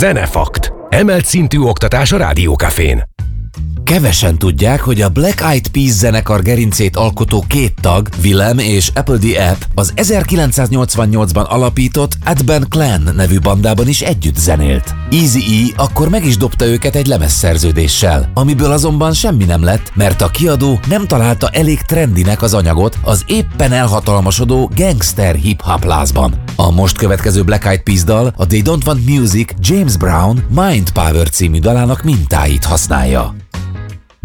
Zenefakt. Emelt szintű oktatás a Rádiókafén. Kevesen tudják, hogy a Black Eyed Peas zenekar gerincét alkotó két tag, Willem és Appledy App, az 1988-ban alapított Adban Clan nevű bandában is együtt zenélt. Eazy-E akkor meg is dobta őket egy lemezszerződéssel, amiből azonban semmi nem lett, mert a kiadó nem találta elég trendinek az anyagot az éppen elhatalmasodó gangster hip-hop lázban. A most következő Black Eyed Peas dal, a They Don't Want Music James Brown Mind Power című dalának mintáit használja.